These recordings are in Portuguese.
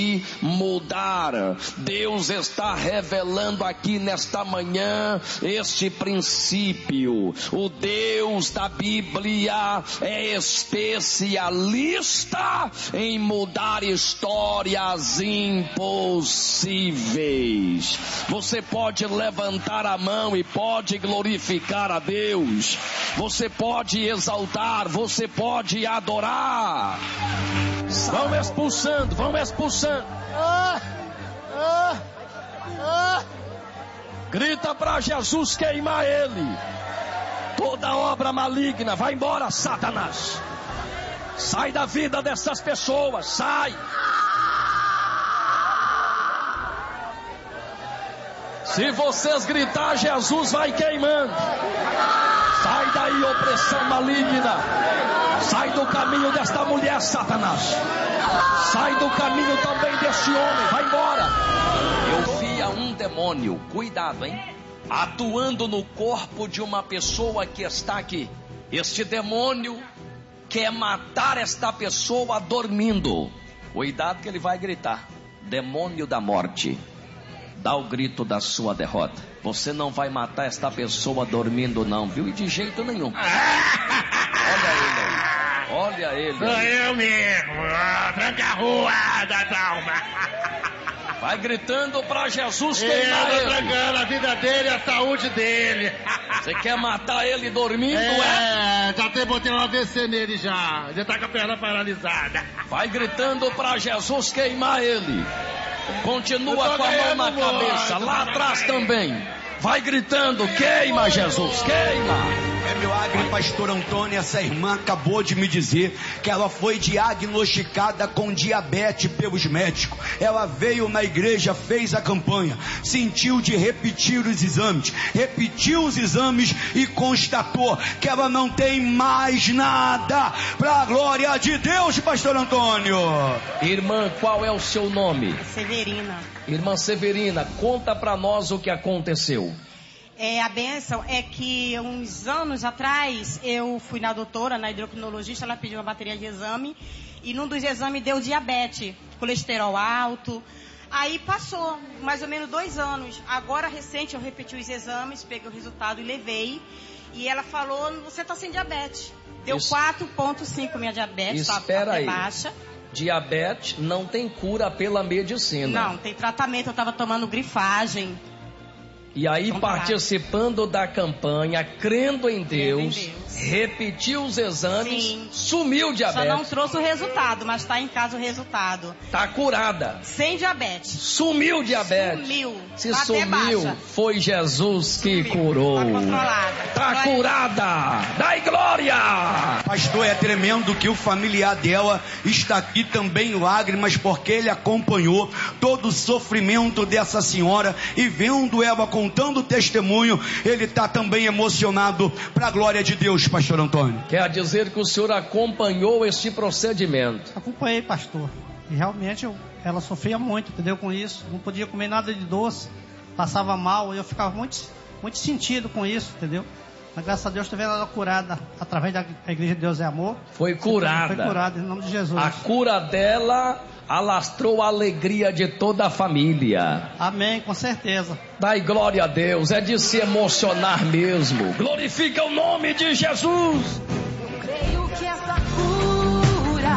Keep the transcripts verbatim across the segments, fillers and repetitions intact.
mudar. Deus está revelando aqui nesta manhã este princípio. O Deus da Bíblia é especialista em mudar histórias impossíveis. Você pode levantar a mão e pode glorificar a Deus. Você pode exaltar, você pode adorar. Vão expulsando, vão expulsando. Ah, ah, ah. Grita para Jesus queimar ele. Toda obra maligna, vai embora, Satanás. Sai da vida dessas pessoas, sai. Se vocês gritar, Jesus vai queimando. Sai daí, opressão maligna. Sai do caminho desta mulher, Satanás. Sai do caminho também deste homem. Vai embora. Eu via um demônio, cuidado, hein? Atuando no corpo de uma pessoa que está aqui. Este demônio quer matar esta pessoa dormindo. Cuidado que ele vai gritar. Demônio da morte, dá o grito da sua derrota. Você não vai matar esta pessoa dormindo não, viu? E de jeito nenhum. Olha ele aí. Olha ele. Sou aí. Eu mesmo. Oh, tranca a rua da alma. Vai gritando pra Jesus queimar ele. Eu tô trancando a vida dele e a saúde dele. Você quer matar ele dormindo, é? É, já até botei um A V C nele já. Já tá com a perna paralisada. Vai gritando pra Jesus queimar ele. Continua com a mão na cabeça, lá atrás também. Vai gritando, queima Jesus, queima. É milagre, pastor Antônio. Essa irmã acabou de me dizer que ela foi diagnosticada com diabetes pelos médicos. Ela veio na igreja, fez a campanha, sentiu de repetir os exames, repetiu os exames e constatou que ela não tem mais nada. Para a glória de Deus, pastor Antônio. Irmã, qual é o seu nome? Severina. Irmã Severina, conta para nós o que aconteceu. É, a bênção é que uns anos atrás eu fui na doutora, na endocrinologista, ela pediu uma bateria de exame e num dos exames deu diabetes, colesterol alto. Aí passou mais ou menos dois anos. Agora recente eu repeti os exames, peguei o resultado e levei. E ela falou, você está sem diabetes. Deu Isso. quatro ponto cinco minha diabetes, Espera aí. baixa. Diabetes não tem cura pela medicina. Não, tem tratamento, eu estava tomando grifagem. E aí, participando da campanha, crendo em Deus, em Deus. repetiu os exames, Sim. sumiu o diabetes. Só não trouxe o resultado, mas está em casa o resultado. Está curada. Sem diabetes. Sumiu o diabetes. Sumiu. Se Tá sumiu, foi Jesus que Sumiu. curou. Tá controlada. Está Glória. curada. Dai glória. Pastor, é tremendo que o familiar dela está aqui também em lágrimas, porque ele acompanhou todo o sofrimento dessa senhora e vendo ela contando o testemunho, ele está também emocionado para a glória de Deus, pastor Antônio. Quer dizer que o senhor acompanhou este procedimento? Acompanhei, pastor. E realmente eu, ela sofria muito, entendeu, com isso. Não podia comer nada de doce, passava mal, e eu ficava muito, muito sentido com isso, entendeu? Mas graças a Deus estou vendo ela curada através da Igreja de Deus é Amor. Foi curada. Foi curada em nome de Jesus. A cura dela alastrou a alegria de toda a família. Amém, com certeza. Dai glória a Deus, é de se emocionar mesmo. Glorifica o nome de Jesus. Eu creio que essa cura,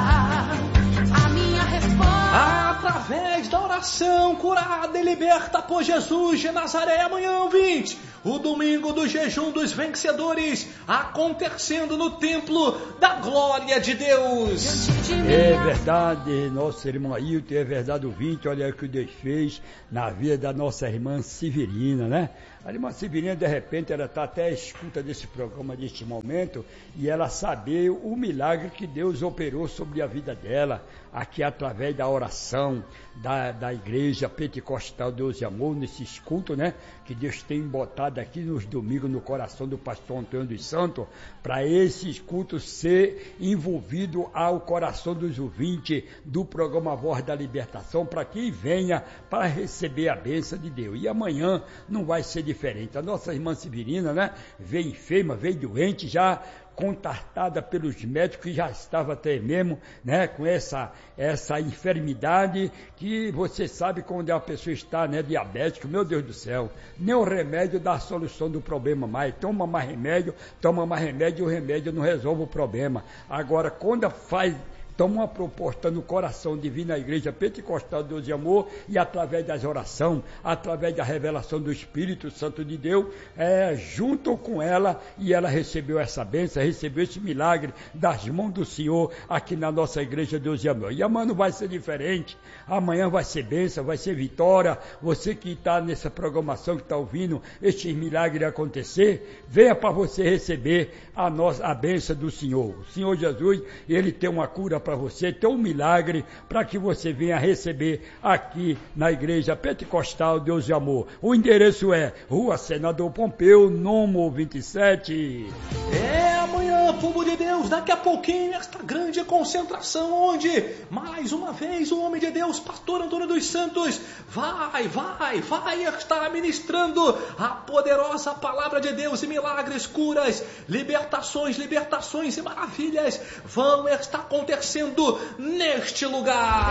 a minha resposta. Através da oração, curada e liberta por Jesus de Nazaré, amanhã vinte. O domingo do jejum dos vencedores, acontecendo no templo da glória de Deus. É verdade, nosso irmão Ailton, é verdade o vinte, olha o que Deus fez na vida da nossa irmã Severina, né? A irmã Severina, de repente, ela está até à escuta desse programa, deste momento, e ela saber o milagre que Deus operou sobre a vida dela, aqui através da oração da, da igreja pentecostal Deus e Amor, nesses cultos, né? Que Deus tem botado aqui nos domingos no coração do pastor Antônio dos Santos, para esses cultos ser envolvido ao coração dos ouvintes do programa Voz da Libertação, para que venha para receber a bênção de Deus. E amanhã não vai ser diferente. A nossa irmã Severina, né, veio enferma, veio doente, já contatada pelos médicos, que já estava até mesmo, né, com essa, essa enfermidade, que você sabe quando a pessoa está, né, diabética, meu Deus do céu, nem o remédio dá a solução do problema mais. Toma mais remédio, toma mais remédio, e o remédio não resolve o problema. Agora, quando faz... toma uma proposta no coração de vir na igreja pentecostal de Deus e Amor, e através das orações, através da revelação do Espírito Santo de Deus, é, junto com ela, e ela recebeu essa bênção, recebeu esse milagre das mãos do Senhor aqui na nossa igreja Deus e Amor. E amanhã não vai ser diferente, amanhã vai ser bênção, vai ser vitória. Você que está nessa programação, que está ouvindo este milagre acontecer, venha para você receber a, nossa, a bênção do Senhor. O Senhor Jesus, Ele tem uma cura para você, ter um milagre para que você venha receber aqui na igreja pentecostal Deus e Amor. O endereço é Rua Senador Pompeu, número vinte e sete. É amanhã, povo de Deus, daqui a pouquinho, esta grande concentração, onde mais uma vez o homem de Deus, pastor Antônio dos Santos, vai, vai, vai estar ministrando a poderosa palavra de Deus, e milagres, curas, libertações, libertações e maravilhas vão estar acontecendo neste lugar.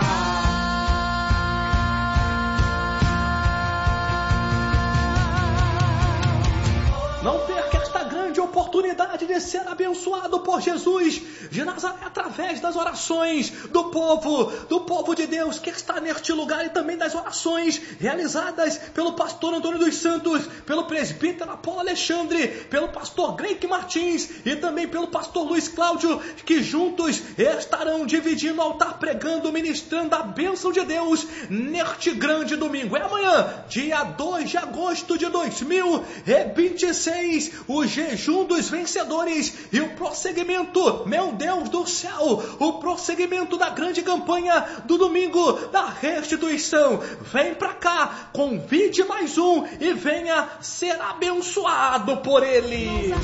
Não perca esta grande oportunidade de ser abençoado por Jesus de Nazaré através das orações do povo, do povo de Deus que está neste lugar, e também das orações realizadas pelo pastor Antônio dos Santos, pelo presbítero Apolo Alexandre, pelo pastor Greik Martins e também pelo pastor Luiz Cláudio, que juntos estarão dividindo o altar, pregando, ministrando a bênção de Deus neste grande domingo. É amanhã, dia dois de agosto de dois mil e vinte e seis, o jejum dos vencedores e o prosseguimento, meu Deus do céu, o prosseguimento da grande campanha do domingo da restituição. Vem pra cá, convide mais um e venha ser abençoado por ele.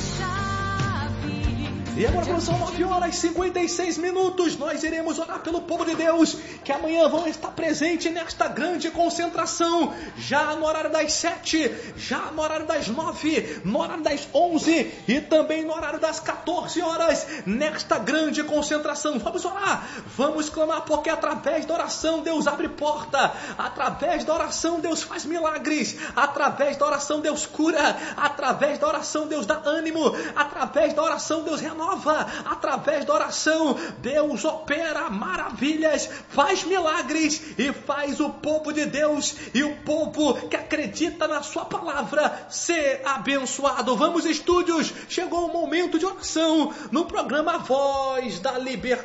E agora são nove horas e cinquenta e seis minutos, nós iremos orar pelo povo de Deus, que amanhã vão estar presentes nesta grande concentração, já no horário das sete, já no horário das nove, no horário das onze e também no horário das quatorze horas, nesta grande concentração. Vamos orar, vamos clamar, porque através da oração Deus abre porta, através da oração Deus faz milagres, através da oração Deus cura, através da oração Deus dá ânimo, através da oração Deus renova, através da oração Deus opera maravilhas, faz milagres e faz o povo de Deus e o povo que acredita na sua palavra ser abençoado. Vamos, estúdios, chegou o momento de oração no programa Voz da Libertação.